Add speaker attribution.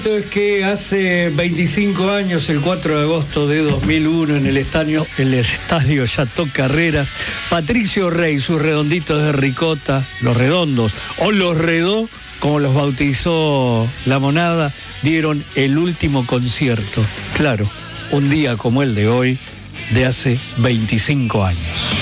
Speaker 1: Es que hace 25 años, el 4 de agosto de 2001, en el estadio Chateau Carreras, Patricio Rey, sus redonditos de ricota, los redondos, o los redó, como los bautizó la monada, dieron el último concierto. Claro, un día como el de hoy, de hace 25 años.